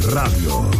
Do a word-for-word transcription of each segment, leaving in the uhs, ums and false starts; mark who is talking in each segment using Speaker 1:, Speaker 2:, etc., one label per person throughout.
Speaker 1: Radio.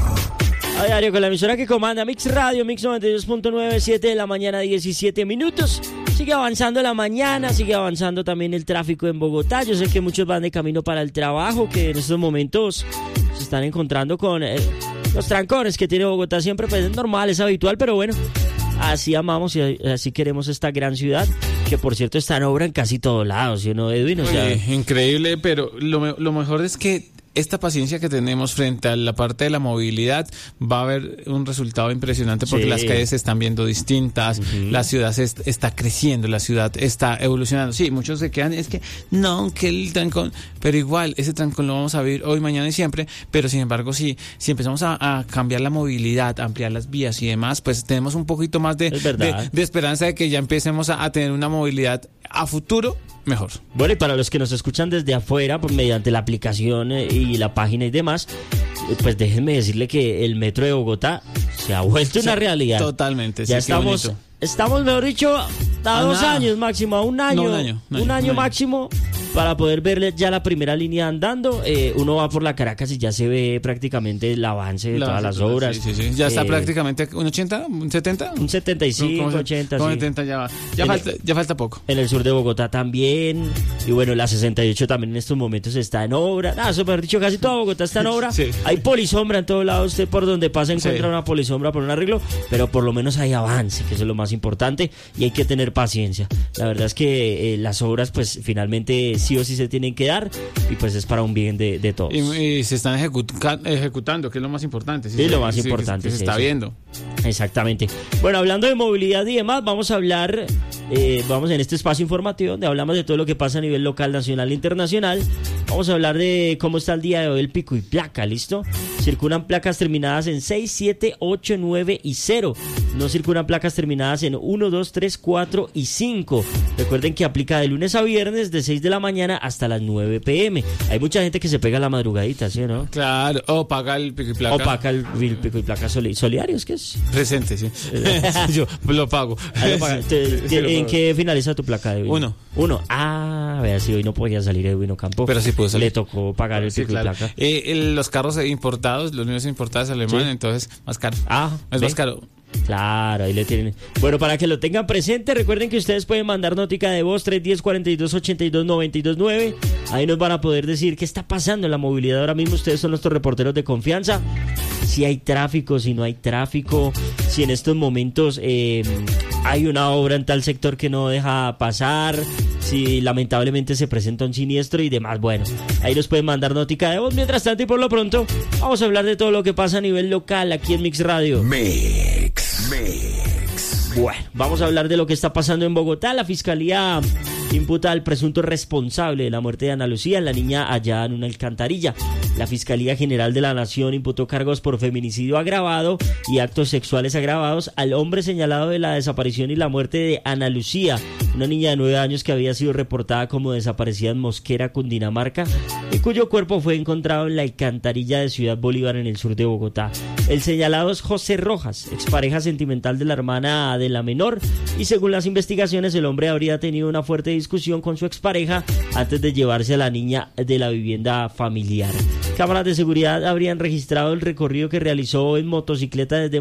Speaker 2: A diario con la emisora que comanda Mix Radio, Mix noventa y dos punto nueve, siete de la mañana, diecisiete minutos. Sigue avanzando la mañana, sigue avanzando también el tráfico en Bogotá. Yo sé que muchos van de camino para el trabajo, que en estos momentos se están encontrando con eh, los trancones que tiene Bogotá. Siempre pues es normal, es habitual, pero bueno, así amamos y así queremos esta gran ciudad, que por cierto está en obra en casi todos lados, ¿sí o no, Edwin? O sea,
Speaker 3: Oye, increíble, pero lo, lo mejor es que esta paciencia que tenemos frente a la parte de la movilidad va a haber un resultado impresionante porque sí. Las calles se están viendo distintas, uh-huh. La ciudad se est- está creciendo, la ciudad está evolucionando. Sí, muchos se quedan, es que no, que el trancón, pero igual ese trancón lo vamos a vivir hoy, mañana y siempre, pero sin embargo sí, si empezamos a, a cambiar la movilidad, a ampliar las vías y demás, pues tenemos un poquito más de, de, de esperanza de que ya empecemos a, a tener una movilidad a futuro mejor.
Speaker 2: Bueno, y para los que nos escuchan desde afuera, pues mediante la aplicación eh, y la página y demás, pues déjenme decirle que el metro de Bogotá se ha vuelto o sea, una realidad.
Speaker 3: Totalmente.
Speaker 2: Ya
Speaker 3: sí,
Speaker 2: estamos, estamos, mejor dicho, a, a dos nada. años máximo, a un año, no, un año, un año, un año un máximo año. Para poder ver ya la primera línea andando. Eh, uno va por la Caracas y ya se ve prácticamente el avance de la todas las obras.
Speaker 3: Sí, sí, sí. Ya eh, está prácticamente un ochenta, un setenta.
Speaker 2: Un setenta y cinco,
Speaker 3: como,
Speaker 2: ochenta,
Speaker 3: como
Speaker 2: sí.
Speaker 3: setenta ya va. Ya falta, el, ya falta poco.
Speaker 2: En el sur de Bogotá también. Y bueno, la sesenta y ocho también en estos momentos está en obra. Ah, eso mejor dicho, casi toda Bogotá está en obra. Sí. Hay polisombra en todos lados. Usted por donde pasa encuentra sí. una polisombra por un arreglo. Pero por lo menos hay avance, que eso es lo más importante. Y hay que tener paciencia. La verdad es que eh, las obras, pues finalmente sí o sí se tienen que dar, y pues es para un bien de, de todos.
Speaker 3: Y, y se están ejecuta- ejecutando, que es lo más importante.
Speaker 2: Sí,
Speaker 3: sí,
Speaker 2: lo más
Speaker 3: sí,
Speaker 2: importante.
Speaker 3: Que, que se está
Speaker 2: eso.
Speaker 3: viendo.
Speaker 2: Exactamente. Bueno, hablando de movilidad y demás, vamos a hablar, eh, vamos en este espacio informativo donde hablamos de todo lo que pasa a nivel local, nacional e internacional. Vamos a hablar de cómo está el día de hoy el pico y placa, ¿listo? Circulan placas terminadas en seis, siete, ocho, nueve y cero. No circulan placas terminadas en uno, dos, tres, cuatro y cinco. Recuerden que aplica de lunes a viernes de seis de la mañana hasta las nueve pm. Hay mucha gente que se pega la madrugadita, ¿sí o no?
Speaker 3: Claro, o paga el pico y placa.
Speaker 2: O paga el, el pico y placa soli- solidarios, ¿qué es?
Speaker 3: Presente, sí. Yo lo pago.
Speaker 2: Ah, lo paga. Te,
Speaker 3: Sí,
Speaker 2: ¿En
Speaker 3: lo pago.
Speaker 2: qué finaliza tu placa de
Speaker 3: Uno.
Speaker 2: Uno. Ah, a ver si hoy no podía salir Edwin Ocampo.
Speaker 3: Pero sí pudo salir.
Speaker 2: Le tocó pagar el
Speaker 3: Sí,
Speaker 2: pico
Speaker 3: claro.
Speaker 2: y placa.
Speaker 3: Eh, el- los carros importados, los niños importados alemanes,
Speaker 2: Sí.
Speaker 3: entonces más caro.
Speaker 2: Ah,
Speaker 3: es
Speaker 2: ¿ve?
Speaker 3: más caro.
Speaker 2: Claro, ahí le tienen. Bueno, para que lo tengan presente, recuerden que ustedes pueden mandar notica de voz tres uno cero, cuatro dos, ocho dos, nueve dos nueve. Ahí nos van a poder decir qué está pasando en la movilidad ahora mismo. Ustedes son nuestros reporteros de confianza. Si hay tráfico, si no hay tráfico, si en estos momentos eh, hay una obra en tal sector que no deja pasar, si lamentablemente se presenta un siniestro y demás. Bueno, ahí nos pueden mandar notica de voz. Mientras tanto y por lo pronto, vamos a hablar de todo lo que pasa a nivel local aquí en Mix Radio.
Speaker 1: Mix, Mix.
Speaker 2: Bueno, vamos a hablar de lo que está pasando en Bogotá. La fiscalía imputa al presunto responsable de la muerte de Ana Lucía, la niña hallada en una alcantarilla. La Fiscalía General de la Nación imputó cargos por feminicidio agravado y actos sexuales agravados al hombre señalado de la desaparición y la muerte de Ana Lucía, una niña de nueve años que había sido reportada como desaparecida en Mosquera, Cundinamarca, y cuyo cuerpo fue encontrado en la alcantarilla de Ciudad Bolívar, en el sur de Bogotá. El señalado es José Rojas, expareja sentimental de la hermana de la menor, y según las investigaciones el hombre habría tenido una fuerte discusión con su expareja antes de llevarse a la niña de la vivienda familiar. Cámaras de seguridad habrían registrado el recorrido que realizó en motocicleta desde